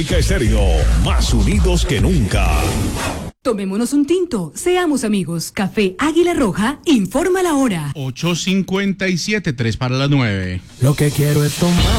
Olímpica Estéreo, más unidos que nunca. Tomémonos un tinto, seamos amigos. Café Águila Roja, informa la hora. 8:57, 3 para las 9. Lo que quiero es tomar.